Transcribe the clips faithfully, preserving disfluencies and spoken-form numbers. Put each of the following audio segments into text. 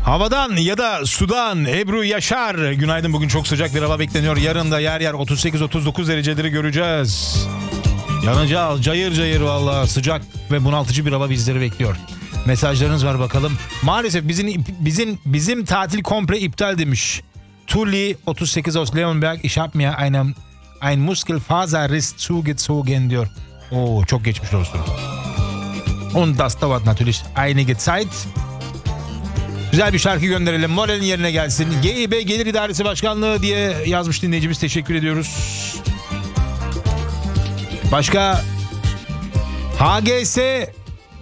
Havadan ya da sudan Ebru Yaşar. Günaydın, bugün çok sıcak bir hava bekleniyor. Yarın da yer yer otuz sekiz otuz dokuz dereceleri göreceğiz. Yanacağız cayır cayır valla, sıcak ve bunaltıcı bir hava bizleri bekliyor. Mesajlarınız var bakalım. Maalesef bizim bizim bizim tatil komple iptal demiş. Tulli otuz sekiz aus Leonberg, ich habe mir einen ein Muskelfaserriss zugezogen diyor. Oo, çok geçmiş olsun. Und das dauert natürlich einige Zeit. Güzel bir şarkı gönderelim, moralin yerine gelsin. G İ B Gelir İdaresi Başkanlığı diye yazmış dinleyicimiz, teşekkür ediyoruz. Başka H G S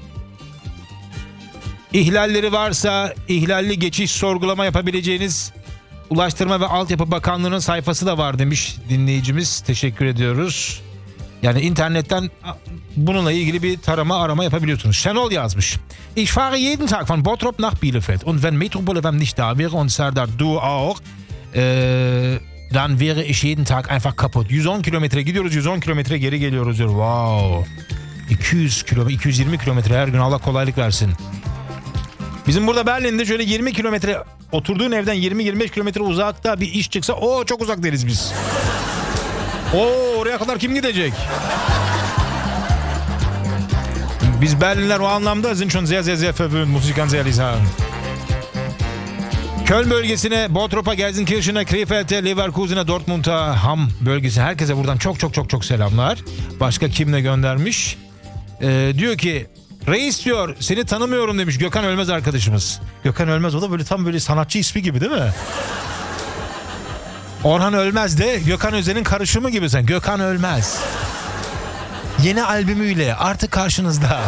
ihlalleri varsa ihlalli geçiş sorgulama yapabileceğiniz Ulaştırma ve Altyapı Bakanlığı'nın sayfası da var demiş dinleyicimiz. Teşekkür ediyoruz. Yani internetten bununla ilgili bir tarama arama yapabiliyorsunuz. Şenol yazmış. Ich fahre jeden Tag von Bottrop nach Bielefeld. Und wenn Metro-Boulevard nicht da wäre und Serdar du auch, äh, dann wäre ich jeden Tag einfach kaputt. yüz on kilometre gidiyoruz, yüz on kilometre geri geliyoruz diyor. Wow. iki yüz kilometre, iki yüz yirmi kilometre her gün, Allah kolaylık versin. Bizim burada Berlin'de şöyle yirmi kilometre, oturduğun evden yirmi yirmi beş kilometre uzakta bir iş çıksa o çok uzak deriz biz. Oo, oraya kadar kim gidecek? Biz Berlinler o anlamda sind schon sehr sehr sehr verwöhnt, muss ich ganz ehrlich sagen. Köln bölgesine, Bottrop'a, Gelsenkirchen'e, Krefeld'e, Leverkusen'e, Dortmund'a, Hamm bölgesi, herkese buradan çok çok çok çok selamlar. Başka kimle göndermiş? Ee, diyor ki reis diyor, seni tanımıyorum demiş Gökhan Ölmez arkadaşımız. Gökhan Ölmez, o da böyle tam böyle sanatçı ismi gibi değil mi? Orhan Ölmez de Gökhan Özen'in karışımı gibi sen. Gökhan Ölmez. Yeni albümüyle artık karşınızda.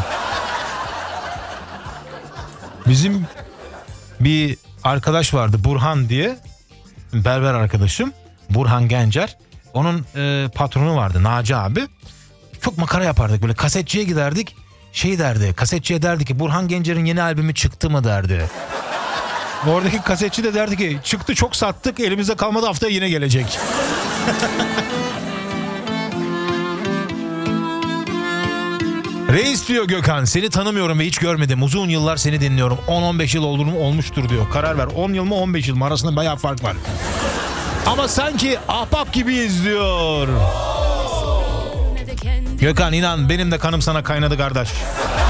Bizim bir arkadaş vardı, Burhan diye. Berber arkadaşım. Burhan Gencer. Onun e, patronu vardı, Naci abi. Çok makara yapardık, böyle kasetçiye giderdik. Şey derdi, kasetçiye derdi ki Burhan Gencer'in yeni albümü çıktı mı derdi. Oradaki kasetçi de derdi ki çıktı, çok sattık, elimizde kalmadı, haftaya yine gelecek. Reis diyor Gökhan, seni tanımıyorum ve hiç görmedim. Uzun yıllar seni dinliyorum. on on beş yıl olduğunu olmuştur diyor. Karar ver, on yıl mı on beş yıl mı, arasında bayağı fark var. Ama sanki ahbap gibiyiz diyor. Gökhan, inan benim de kanım sana kaynadı kardeş.